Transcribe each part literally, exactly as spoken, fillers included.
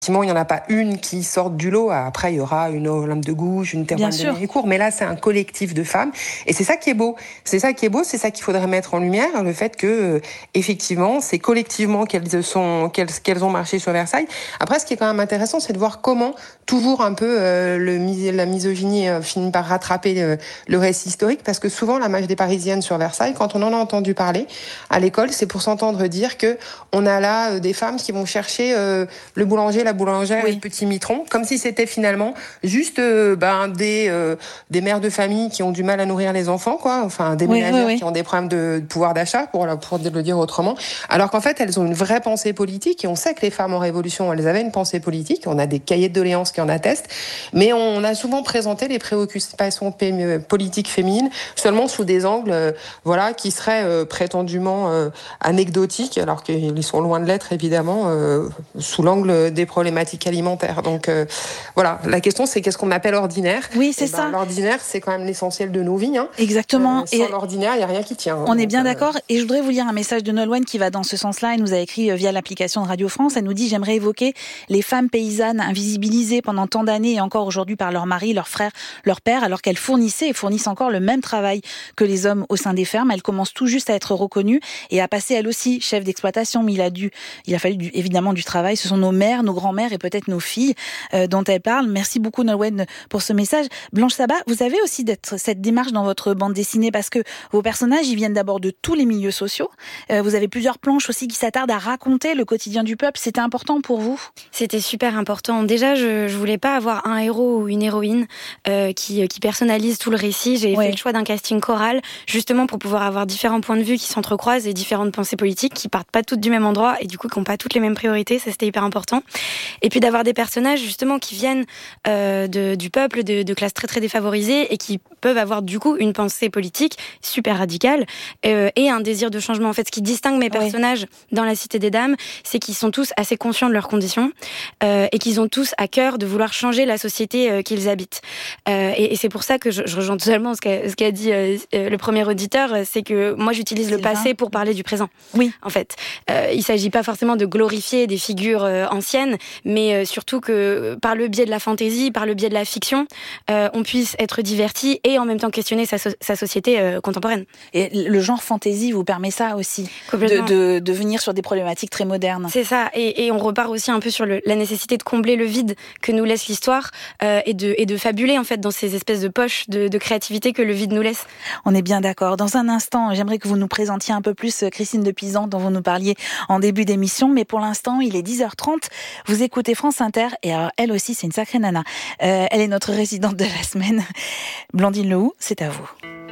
Effectivement, il n'y en a pas une qui sorte du lot. Après, il y aura une Olympe de Gouges, une Théroigne de Méricourt. Mais là, c'est un collectif de femmes. Et c'est ça qui est beau. C'est ça qui est beau. C'est ça qu'il faudrait mettre en lumière. Le fait que, euh, effectivement, c'est collectivement qu'elles sont, qu'elles, qu'elles ont marché sur Versailles. Après, ce qui est quand même intéressant, c'est de voir comment, toujours un peu, euh, le, la misogynie euh, finit par rattraper euh, le récit historique. Parce que souvent, la marche des Parisiennes sur Versailles, quand on en a entendu parler à l'école, c'est pour s'entendre dire que on a là euh, des femmes qui vont chercher euh, le boulanger, la boulangère oui. et le petit mitron, comme si c'était finalement juste euh, ben, des, euh, des mères de famille qui ont du mal à nourrir les enfants, quoi. Enfin, des oui, ménagères oui, oui. qui ont des problèmes de, de pouvoir d'achat, pour, pour le dire autrement. Alors qu'en fait, elles ont une vraie pensée politique, et on sait que les femmes en révolution, elles avaient une pensée politique, on a des cahiers de doléances qui en attestent, mais on a souvent présenté les préoccupations politiques féminines seulement sous des angles euh, voilà, qui seraient euh, prétendument euh, anecdotiques, alors qu'ils sont loin de l'être, évidemment, euh, sous l'angle des problématiques alimentaires. Donc euh, voilà, la question c'est qu'est-ce qu'on appelle ordinaire. Oui, c'est et ça. Ben, l'ordinaire, c'est quand même l'essentiel de nos vies. Hein. Exactement. Euh, sans et l'ordinaire, il n'y a rien qui tient. On hein, est bien euh... d'accord. Et je voudrais vous lire un message de Nolwenn qui va dans ce sens-là. Elle nous a écrit via l'application de Radio France. Elle nous dit « J'aimerais évoquer les femmes paysannes invisibilisées pendant tant d'années et encore aujourd'hui par leurs maris, leurs frères, leurs pères, alors qu'elles fournissaient et fournissent encore le même travail que les hommes au sein des fermes. Elles commencent tout juste à être reconnues et à passer elles aussi chef d'exploitation. Mais il a dû, il a fallu du, évidemment du travail. Ce sont nos mères, nos grands-mères et peut-être nos filles euh, dont elle parle. Merci beaucoup Nolwenn pour ce message. Blanche Sabat, vous avez aussi d'être, cette démarche dans votre bande dessinée parce que vos personnages, ils viennent d'abord de tous les milieux sociaux. Euh, vous avez plusieurs planches aussi qui s'attardent à raconter le quotidien du peuple. C'était important pour vous ? C'était super important. Déjà, je, je voulais pas avoir un héros ou une héroïne euh, qui, qui personnalise tout le récit. J'ai ouais. fait le choix d'un casting choral justement pour pouvoir avoir différents points de vue qui s'entrecroisent et différentes pensées politiques qui partent pas toutes du même endroit et du coup qui n'ont pas toutes les mêmes priorités. Ça, c'était hyper important. Et puis d'avoir des personnages justement qui viennent euh, de, du peuple, de, de classes très très défavorisées et qui peuvent avoir du coup une pensée politique super radicale euh, et un désir de changement. En fait, ce qui distingue mes personnages oui. dans La Cité des Dames, c'est qu'ils sont tous assez conscients de leurs conditions euh, et qu'ils ont tous à cœur de vouloir changer la société euh, qu'ils habitent. Euh, et, et c'est pour ça que je, je rejoins totalement ce qu'a, ce qu'a dit euh, le premier auditeur, c'est que moi j'utilise c'est le passé vrai. Pour parler du présent. Oui. En fait, euh, il s'agit pas forcément de glorifier des figures euh, anciennes, mais euh, surtout que par le biais de la fantaisie, par le biais de la fiction, euh, on puisse être diverti et en même temps questionner sa, so- sa société euh, contemporaine. Et le genre fantaisie vous permet ça aussi, de, de, de venir sur des problématiques très modernes. C'est ça, et, et on repart aussi un peu sur le, la nécessité de combler le vide que nous laisse l'histoire euh, et, de, et de fabuler en fait dans ces espèces de poches de, de créativité que le vide nous laisse. On est bien d'accord. Dans un instant, j'aimerais que vous nous présentiez un peu plus Christine de Pisan dont vous nous parliez en début d'émission, mais pour l'instant, il est dix heures trente. Vous écoutez France Inter et alors elle aussi, c'est une sacrée nana. Euh, elle est notre résidente de la semaine. Blandine Lehou, c'est à vous.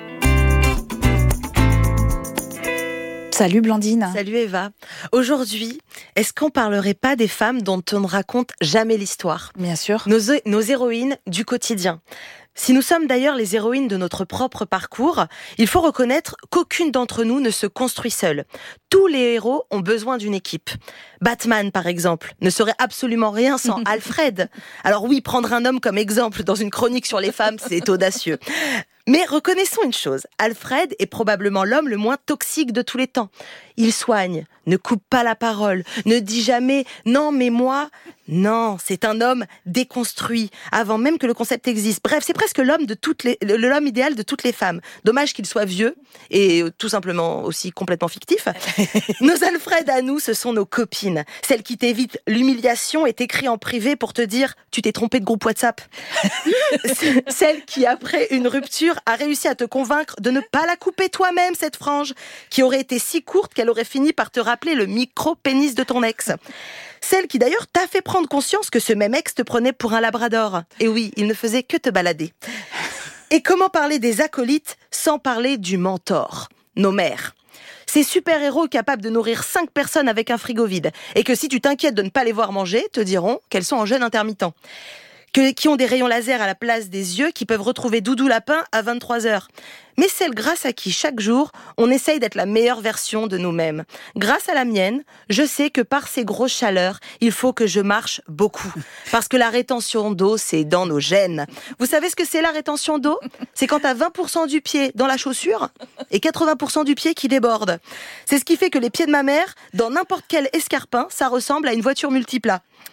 Salut Blandine. Salut Eva. Aujourd'hui, est-ce qu'on parlerait pas des femmes dont on ne raconte jamais l'histoire ? Bien sûr. Nos, nos héroïnes du quotidien. Si nous sommes d'ailleurs les héroïnes de notre propre parcours, il faut reconnaître qu'aucune d'entre nous ne se construit seule. Tous les héros ont besoin d'une équipe. Batman, par exemple, ne serait absolument rien sans Alfred. Alors oui, prendre un homme comme exemple dans une chronique sur les femmes, c'est audacieux. Mais reconnaissons une chose, Alfred est probablement l'homme le moins toxique de tous les temps. Il soigne, ne coupe pas la parole, ne dit jamais « non, mais moi ». Non, c'est un homme déconstruit, avant même que le concept existe. Bref, c'est presque l'homme de toutes les, l'homme idéal de toutes les femmes. Dommage qu'il soit vieux et tout simplement aussi complètement fictif. Nos Alfred à nous, ce sont nos copines. Celles qui t'évitent l'humiliation et t'écrient en privé pour te dire « tu t'es trompé de groupe WhatsApp ». Celle qui, après une rupture, a réussi à te convaincre de ne pas la couper toi-même, cette frange, qui aurait été si courte qu'elle aurait fini par te rappeler le micro-pénis de ton ex. Celle qui d'ailleurs t'a fait prendre conscience que ce même ex te prenait pour un labrador. Et oui, il ne faisait que te balader. Et comment parler des acolytes sans parler du mentor ? Nos mères. Ces super-héros capables de nourrir cinq personnes avec un frigo vide. Et que si tu t'inquiètes de ne pas les voir manger, te diront qu'elles sont en jeûne intermittent. Que, qui ont des rayons laser à la place des yeux, qui peuvent retrouver Doudou Lapin à vingt-trois heures. Mais celle grâce à qui, chaque jour, on essaye d'être la meilleure version de nous-mêmes. Grâce à la mienne, je sais que par ces grosses chaleurs, il faut que je marche beaucoup. Parce que la rétention d'eau, c'est dans nos gènes. Vous savez ce que c'est la rétention d'eau ? C'est quand t'as vingt pour cent du pied dans la chaussure et quatre-vingts pour cent du pied qui déborde. C'est ce qui fait que les pieds de ma mère, dans n'importe quel escarpin, ça ressemble à une voiture multiplat.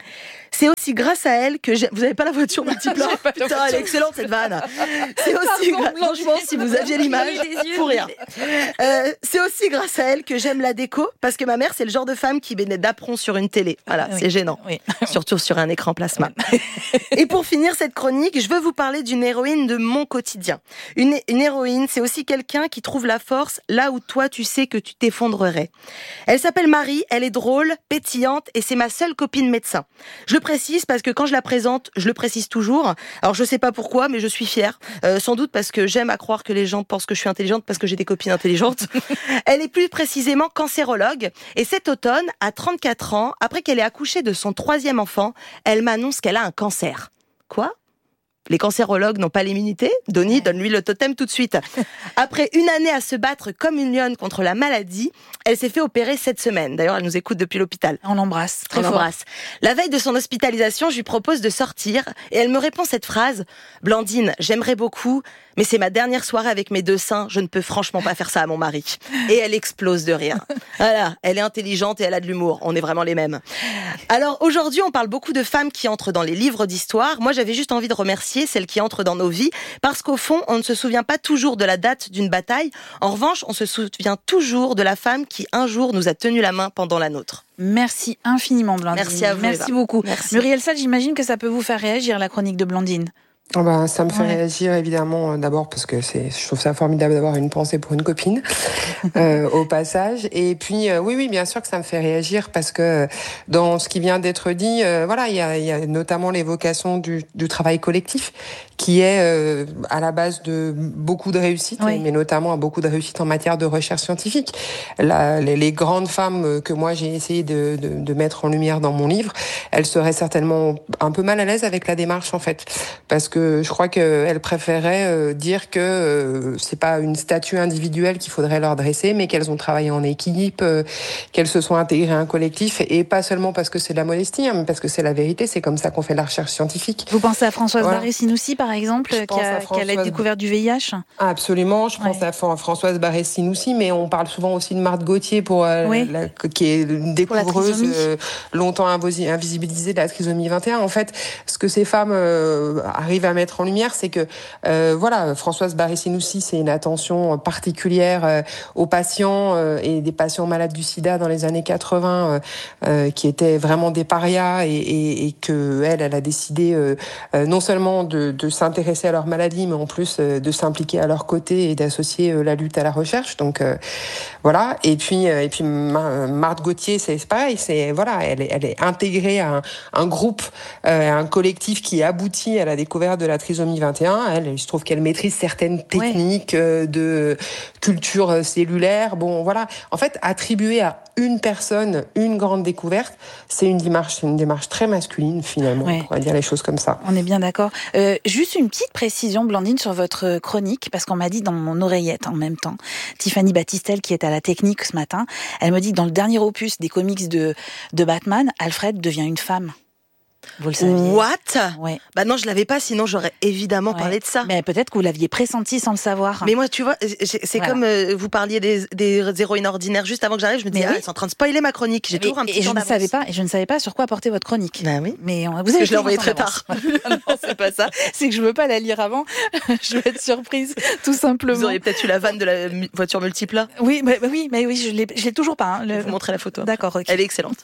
C'est aussi grâce à elle que j'ai... Vous avez pas la voiture multiple? Putain, elle est excellente cette vanne. C'est aussi gra... franchement, si vous aviez l'image, pour rien. Euh, c'est aussi grâce à elle que j'aime la déco, parce que ma mère, c'est le genre de femme qui met d'apron sur une télé. Voilà, oui. C'est gênant. Oui. Surtout sur un écran plasma. Oui. Et pour finir cette chronique, je veux vous parler d'une héroïne de mon quotidien. Une, une héroïne, c'est aussi quelqu'un qui trouve la force là où toi, tu sais que tu t'effondrerais. Elle s'appelle Marie, elle est drôle, pétillante, et c'est ma seule copine médecin. Je le précise parce que quand je la présente, je le précise toujours. Alors je sais pas pourquoi, mais je suis fière. Euh, sans doute parce que j'aime à croire que les gens pensent que je suis intelligente parce que j'ai des copines intelligentes. Elle est plus précisément cancérologue. Et cet automne, à trente-quatre ans, après qu'elle ait accouché de son troisième enfant, elle m'annonce qu'elle a un cancer. Quoi ? Les cancérologues n'ont pas l'immunité. Donny, ouais. Donne-lui le totem tout de suite. Après une année à se battre comme une lionne contre la maladie, elle s'est fait opérer cette semaine. D'ailleurs, elle nous écoute depuis l'hôpital. On l'embrasse. Très On fort. l'embrasse. La veille de son hospitalisation, je lui propose de sortir et elle me répond cette phrase. Blandine, j'aimerais beaucoup, mais c'est ma dernière soirée avec mes deux seins. Je ne peux franchement pas faire ça à mon mari. Et elle explose de rire. Voilà. Elle est intelligente et elle a de l'humour. On est vraiment les mêmes. Alors, aujourd'hui, on parle beaucoup de femmes qui entrent dans les livres d'histoire. Moi, j'avais juste envie de remercier celles qui entrent dans nos vies, parce qu'au fond, on ne se souvient pas toujours de la date d'une bataille. En revanche, on se souvient toujours de la femme qui, un jour, nous a tenu la main pendant la nôtre. Merci infiniment, Blandine. Merci à vous. Merci Eva. beaucoup. Merci. Muriel Sall, j'imagine que ça peut vous faire réagir, la chronique de Blandine. Oh ben, ça me fait ouais. réagir évidemment euh, d'abord parce que c'est, je trouve ça formidable d'avoir une pensée pour une copine euh, au passage. Et puis euh, oui, oui, bien sûr que ça me fait réagir parce que dans ce qui vient d'être dit, euh, voilà, il y a, il y a notamment l'évocation du, du travail collectif qui est euh, à la base de beaucoup de réussites, oui. mais notamment beaucoup de réussites en matière de recherche scientifique. La, les, les grandes femmes que moi j'ai essayé de, de, de mettre en lumière dans mon livre, elles seraient certainement un peu mal à l'aise avec la démarche en fait, parce que que je crois qu'elles préféraient euh, dire que euh, c'est pas une statue individuelle qu'il faudrait leur dresser, mais qu'elles ont travaillé en équipe, euh, qu'elles se sont intégrées à un collectif, et pas seulement parce que c'est de la modestie, hein, mais parce que c'est la vérité, c'est comme ça qu'on fait de la recherche scientifique. Vous pensez à Françoise voilà. Barré-Sinoussi, par exemple, qui a, Françoise... qui a la découverte du V I H ? Absolument, je pense ouais. à Françoise Barré-Sinoussi, mais on parle souvent aussi de Marthe Gauthier, pour, euh, oui. la, qui est une découvreuse euh, longtemps invisibilisée de la trisomie vingt et un. En fait, ce que ces femmes euh, arrivent à mettre en lumière, c'est que euh, voilà, Françoise Barré-Sinoussi, c'est une attention particulière euh, aux patients euh, et des patients malades du sida dans les années quatre-vingts, euh, euh, qui étaient vraiment des parias, et, et, et que elle, elle a décidé euh, euh, non seulement de, de s'intéresser à leur maladie, mais en plus euh, de s'impliquer à leur côté et d'associer euh, la lutte à la recherche. Donc euh, voilà. Et puis euh, et puis Marthe Gauthier, c'est, c'est pareil, c'est voilà, elle est, elle est intégrée à un, un groupe, euh, un collectif qui aboutit à la découverte de la trisomie vingt et un. Elle, il se trouve qu'elle maîtrise certaines techniques ouais. de culture cellulaire. Bon, voilà. En fait, attribuer à une personne une grande découverte, c'est une démarche, une démarche très masculine, finalement. Ouais. On pourrait dire les choses comme ça. On est bien d'accord. Euh, juste une petite précision, Blandine, sur votre chronique, parce qu'on m'a dit dans mon oreillette en même temps, Tiffany Battistel, qui est à la technique ce matin, elle me dit que dans le dernier opus des comics de, de Batman, Alfred devient une femme. Vous le saviez. What ? Ouais. Bah non, je l'avais pas, sinon j'aurais évidemment ouais. parlé de ça. Mais peut-être que vous l'aviez pressenti sans le savoir. Mais moi, tu vois, c'est voilà. comme euh, vous parliez des, des héroïnes ordinaires juste avant que j'arrive, je me disais, ah, oui. c'est en train de spoiler ma chronique. J'ai mais, toujours un petit et temps je d'avance. ne savais pas, et je ne savais pas sur quoi porter votre chronique. Bah oui. Mais on, vous Parce avez que je l'ai envoyée très tard. Non, c'est pas ça. C'est que je veux pas la lire avant. Je veux être surprise, tout simplement. Vous auriez peut-être eu la vanne de la voiture multiple là. Oui, mais oui, mais oui, je l'ai, je l'ai toujours pas. Hein, le... Je vais vous montrer la photo. D'accord, ok. Elle est excellente.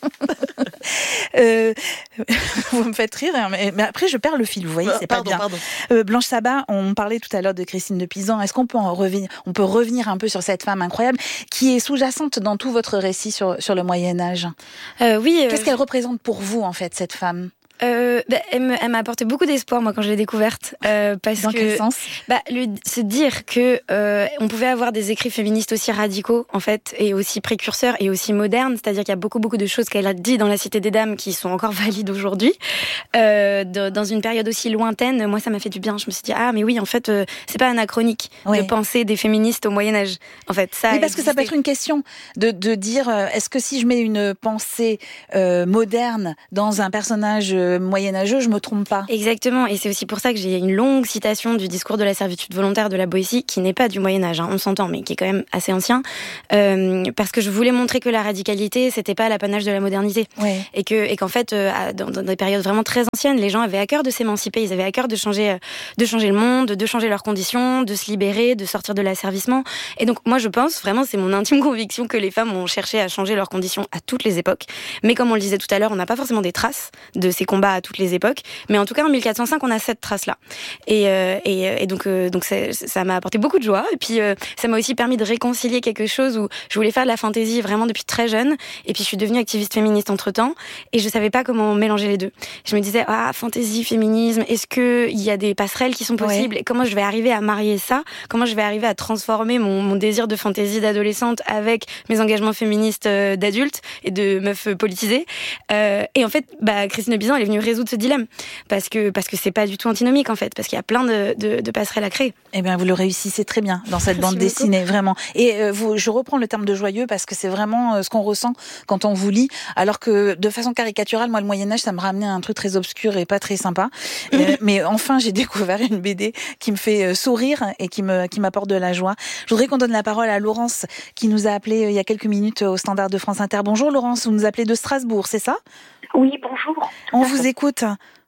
euh, vous me faites rire. Mais, mais après, je perds le fil, vous voyez, c'est pardon, pas bien. Pardon. Euh, Blanche Sabat, on parlait tout à l'heure de Christine de Pisan. Est-ce qu'on peut en revenir, on peut revenir un peu sur cette femme incroyable qui est sous-jacente dans tout votre récit sur, sur le Moyen-Âge ? euh, Oui. Qu'est-ce euh, qu'elle représente pour vous, en fait, cette femme ? Euh, bah, elle, me, elle m'a apporté beaucoup d'espoir moi quand je l'ai découverte euh, parce Dans que quel sens bah, le, se dire que euh, on pouvait avoir des écrits féministes aussi radicaux en fait et aussi précurseurs et aussi modernes, c'est-à-dire qu'il y a beaucoup beaucoup de choses qu'elle a dit dans La Cité des Dames qui sont encore valides aujourd'hui euh, de, dans une période aussi lointaine. Moi ça m'a fait du bien, je me suis dit ah mais oui en fait euh, c'est pas anachronique oui. de penser des féministes au Moyen-Âge en fait ça oui parce existé. Que ça peut être une question de, de dire euh, est-ce que si je mets une pensée euh, moderne dans un personnage euh, moyenâgeux, je me trompe pas. Exactement, et c'est aussi pour ça que j'ai une longue citation du discours de la servitude volontaire de la Boétie, qui n'est pas du Moyen-Âge, hein, on s'entend, mais qui est quand même assez ancien, euh, parce que je voulais montrer que la radicalité, c'était pas l'apanage de la modernité. Ouais. Et, que, et qu'en fait, euh, dans, dans des périodes vraiment très anciennes, les gens avaient à cœur de s'émanciper, ils avaient à cœur de changer, euh, de changer le monde, de changer leurs conditions, de se libérer, de sortir de l'asservissement. Et donc, moi, je pense, vraiment, c'est mon intime conviction que les femmes ont cherché à changer leurs conditions à toutes les époques. Mais comme on le disait tout à l'heure, on n'a pas forcément des traces de ces combats à toutes les époques. Mais en tout cas, en mille quatre cent cinq, on a cette trace-là. Et, euh, et, et donc, euh, donc ça m'a apporté beaucoup de joie. Et puis, euh, ça m'a aussi permis de réconcilier quelque chose où je voulais faire de la fantaisie vraiment depuis très jeune. Et puis, je suis devenue activiste féministe entre-temps. Et je savais pas comment mélanger les deux. Je me disais, ah, fantaisie, féminisme, est-ce qu'il y a des passerelles qui sont possibles ? Ouais. Et comment je vais arriver à marier ça ? Comment je vais arriver à transformer mon, mon désir de fantaisie d'adolescente avec mes engagements féministes euh, d'adulte et de meuf politisée. Euh, et en fait, bah, Christine Bizan, elle est venue résoudre ce dilemme. Parce que, parce que c'est pas du tout antinomique, en fait. Parce qu'il y a plein de, de, de passerelles à créer. Eh bien, vous le réussissez très bien dans cette bande dessinée, vraiment. Et euh, vous, je reprends le terme de joyeux parce que c'est vraiment euh, ce qu'on ressent quand on vous lit. Alors que, de façon caricaturale, moi, le Moyen-Âge, ça me ramenait à un truc très obscur et pas très sympa. euh, mais enfin, j'ai découvert une B D qui me fait euh, sourire et qui me, qui m'apporte de la joie. Je voudrais qu'on donne la parole à Laurence, qui nous a appelé euh, il y a quelques minutes au standard de France Inter. Bonjour Laurence, vous nous appelez de Strasbourg, c'est ça ? Oui, bonjour. On vous écoute.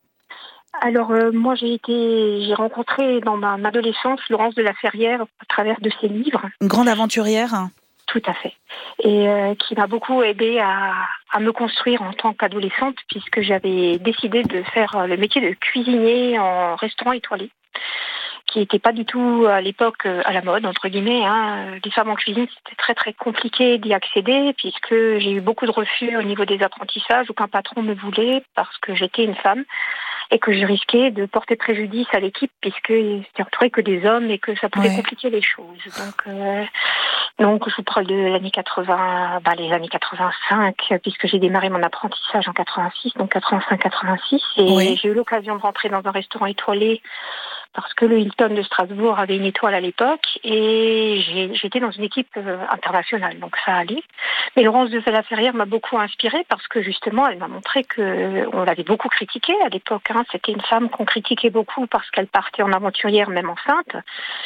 Alors, euh, moi, j'ai été, j'ai rencontré dans ma adolescence Laurence de la Ferrière à travers de ses livres. Une grande aventurière. Tout à fait. Et euh, qui m'a beaucoup aidée à, à me construire en tant qu'adolescente, puisque j'avais décidé de faire le métier de cuisinier en restaurant étoilé, qui n'était pas du tout à l'époque à la mode, entre guillemets. Hein. Les femmes en cuisine, c'était très très compliqué d'y accéder, puisque j'ai eu beaucoup de refus au niveau des apprentissages, aucun patron me voulait parce que j'étais une femme et que je risquais de porter préjudice à l'équipe, puisque c'était entouré que des hommes et que ça pouvait ouais. compliquer les choses. Donc, euh, donc je vous parle de l'année quatre-vingts, bah, les années quatre-vingt-cinq, puisque j'ai démarré mon apprentissage en quatre-vingt-six, donc quatre-vingt-cinq quatre-vingt-six, et oui. j'ai eu l'occasion de rentrer dans un restaurant étoilé parce que le Hilton de Strasbourg avait une étoile à l'époque et j'ai, j'étais dans une équipe euh, internationale, donc ça allait. Mais Laurence de la Ferrière m'a beaucoup inspirée parce que justement, elle m'a montré que on l'avait beaucoup critiquée à l'époque. Hein. C'était une femme qu'on critiquait beaucoup parce qu'elle partait en aventurière, même enceinte.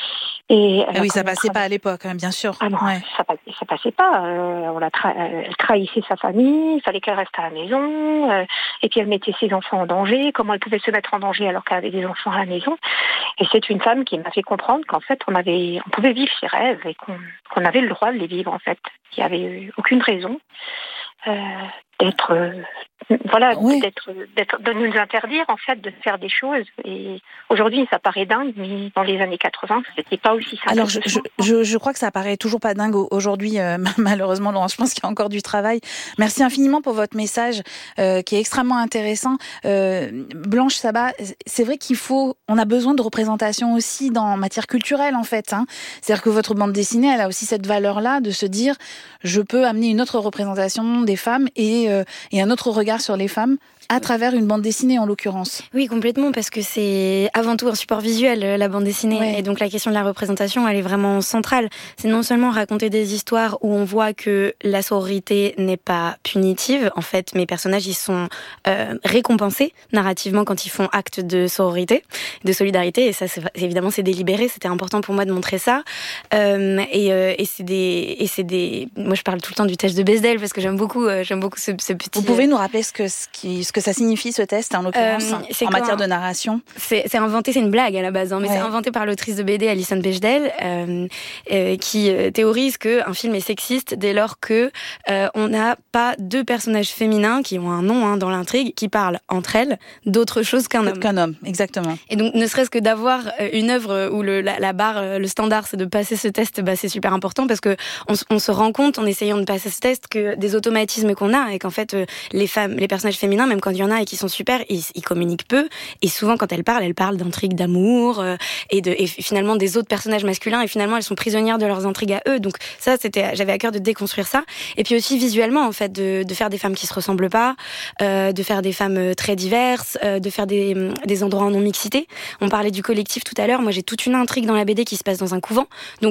Et ah oui, ça passait pas à l'époque, hein, bien sûr. Ah non, ouais. ça, ça passait pas. Euh, on la tra- elle trahissait sa famille, il fallait qu'elle reste à la maison, euh, et puis elle mettait ses enfants en danger. Comment elle pouvait se mettre en danger alors qu'elle avait des enfants à la maison ? Et c'est une femme qui m'a fait comprendre qu'en fait, on avait, on pouvait vivre ses rêves et qu'on, qu'on avait le droit de les vivre en fait. Il n'y avait aucune raison euh, d'être, euh, voilà, oui. d'être, d'être, de nous interdire en fait de faire des choses. Et aujourd'hui, ça paraît dingue, mais dans les années quatre-vingts, c'était pas aussi simple. Alors, je, je, je, je crois que ça paraît toujours pas dingue aujourd'hui, euh, malheureusement, Laurence. Je pense qu'il y a encore du travail. Merci infiniment pour votre message, euh, qui est extrêmement intéressant. Euh, Blanche Sabat, c'est vrai qu'il faut, on a besoin de représentation aussi dans matière culturelle, en fait. Hein. C'est-à-dire que votre bande dessinée, elle a aussi cette valeur-là de se dire, je peux amener une autre représentation des femmes et, euh, et un autre regard sur les femmes à travers une bande dessinée en l'occurrence. Oui, complètement, parce que c'est avant tout un support visuel, la bande dessinée, ouais. et donc la question de la représentation, elle est vraiment centrale. C'est non seulement raconter des histoires où on voit que la sororité n'est pas punitive, en fait, mes personnages, ils sont euh, récompensés narrativement quand ils font acte de sororité, de solidarité, et ça, c'est, évidemment, c'est délibéré, c'était important pour moi de montrer ça. Euh, et, euh, et c'est des, et c'est des, moi je parle tout le temps du test de Bechdel parce que j'aime beaucoup, euh, j'aime beaucoup ce, ce petit. Vous pouvez nous rappeler ce que, ce qui, ce que ça signifie ce test en l'occurrence euh, en matière de narration? C'est, c'est inventé, c'est une blague à la base, hein, mais ouais. c'est inventé par l'autrice de B D Alison Bechdel, euh, euh, qui euh, théorise que un film est sexiste dès lors que euh, on n'a pas deux personnages féminins qui ont un nom hein, dans l'intrigue qui parlent entre elles d'autre chose qu'un homme. Qu'un homme, exactement. Et donc ne serait-ce que d'avoir une œuvre où le, la, la barre, le standard, c'est de passer ce test, bah c'est super important parce que on, on se rend compte en essayant de passer ce test que des automatismes qu'on a et qu'en fait euh, les femmes, les personnages féminins, même quand il y en a et qui sont super, ils, ils communiquent peu et souvent quand elles parlent, elles parlent d'intrigues d'amour euh, et de et finalement des autres personnages masculins et finalement elles sont prisonnières de leurs intrigues à eux. Donc ça c'était, j'avais à cœur de déconstruire ça et puis aussi visuellement en fait de, de faire des femmes qui se ressemblent pas, euh, de faire des femmes très diverses, euh, de faire des des endroits en non mixité. On parlait du collectif tout à l'heure. Moi j'ai toute une intrigue dans la B D qui se passe dans un couvent, donc il y a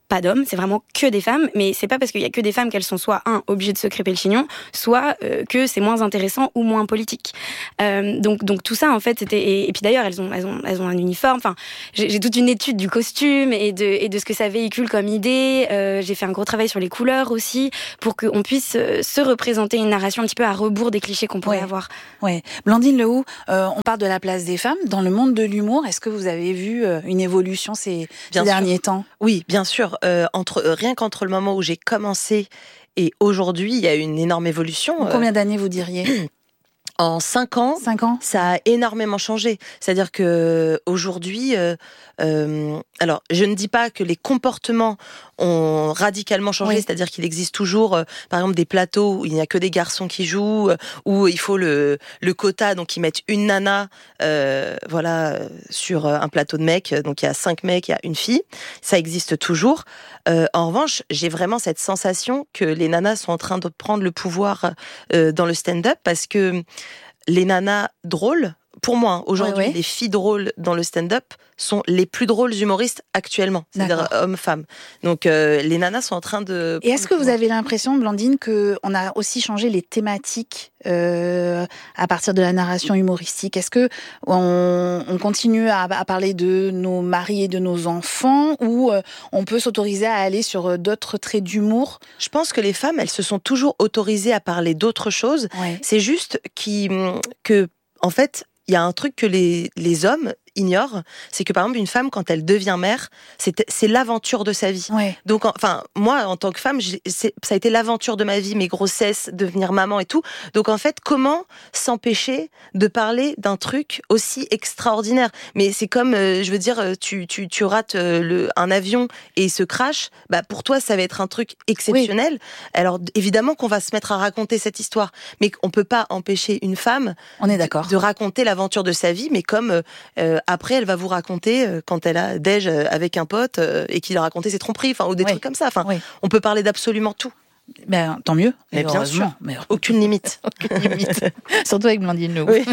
pas d'hommes, c'est vraiment que des femmes, mais c'est pas parce qu'il y a que des femmes qu'elles sont soit un obligées de se crêper le chignon, soit euh, que c'est moins intéressant ou moins politique. Euh, donc donc tout ça en fait c'était et, et puis d'ailleurs elles ont elles ont elles ont un uniforme. Enfin j'ai, j'ai toute une étude du costume et de et de ce que ça véhicule comme idée. Euh, j'ai fait un gros travail sur les couleurs aussi pour qu'on puisse euh, se représenter une narration un petit peu à rebours des clichés qu'on pourrait ouais. avoir. Ouais. Blandine Lehoux, euh, on parle de la place des femmes dans le monde de l'humour. Est-ce que vous avez vu euh, une évolution ces, ces derniers temps ? Oui, bien sûr. Euh, entre, euh, rien qu'entre le moment où j'ai commencé et aujourd'hui, il y a une énorme évolution. En combien d'années vous diriez ? En cinq ans, cinq ans, ça a énormément changé. C'est-à-dire que aujourd'hui, euh, euh, alors je ne dis pas que les comportements ont radicalement changé, oui. C'est-à-dire qu'il existe toujours, euh, par exemple, des plateaux où il n'y a que des garçons qui jouent, euh, où il faut le le quota, donc ils mettent une nana, euh, voilà, sur un plateau de mecs, donc il y a cinq mecs, il y a une fille. Ça existe toujours. Euh, en revanche, j'ai vraiment cette sensation que les nanas sont en train de prendre le pouvoir euh, dans le stand-up parce que les nanas drôles, pour moi, aujourd'hui, ouais, ouais. les filles drôles dans le stand-up sont les plus drôles humoristes actuellement, c'est-à-dire hommes-femmes. Donc, euh, les nanas sont en train de... Et est-ce que vous avez l'impression, Blandine, qu'on a aussi changé les thématiques euh, à partir de la narration humoristique ? Est-ce que on, on continue à, à parler de nos maris et de nos enfants, ou euh, on peut s'autoriser à aller sur d'autres traits d'humour ? Je pense que les femmes, elles se sont toujours autorisées à parler d'autres choses. Ouais. C'est juste qui, que, en fait, il y a un truc que les, les hommes ignorent, c'est que par exemple une femme quand elle devient mère, c'est, c'est l'aventure de sa vie. Ouais. Donc enfin moi en tant que femme, j'ai, c'est, ça a été l'aventure de ma vie, mes grossesses, devenir maman et tout. Donc en fait comment s'empêcher de parler d'un truc aussi extraordinaire ? Mais c'est comme euh, je veux dire tu tu tu rates euh, le un avion et il se crache, bah pour toi ça va être un truc exceptionnel. Oui. Alors évidemment qu'on va se mettre à raconter cette histoire, mais on peut pas empêcher une femme On est d'accord. de, de raconter l'aventure de sa vie, mais comme euh, après, elle va vous raconter euh, quand elle a déj avec un pote euh, et qu'il a raconté ses tromperies, enfin, ou des oui. trucs comme ça. Enfin, oui. On peut parler d'absolument tout. Ben, tant mieux. Mais bien sûr. Mais... Aucune limite. Aucune limite. Surtout avec Blandine Lehoux. Oui.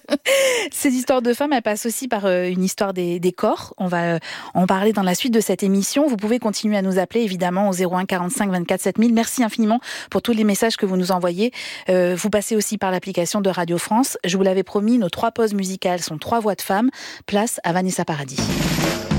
Ces histoires de femmes, elles passent aussi par euh, une histoire des, des corps. On va euh, en parler dans la suite de cette émission. Vous pouvez continuer à nous appeler, évidemment, au zéro un quarante-cinq vingt-quatre sept mille. Merci infiniment pour tous les messages que vous nous envoyez. Euh, vous passez aussi par l'application de Radio France. Je vous l'avais promis, nos trois pauses musicales sont trois voix de femmes. Place à Vanessa Paradis.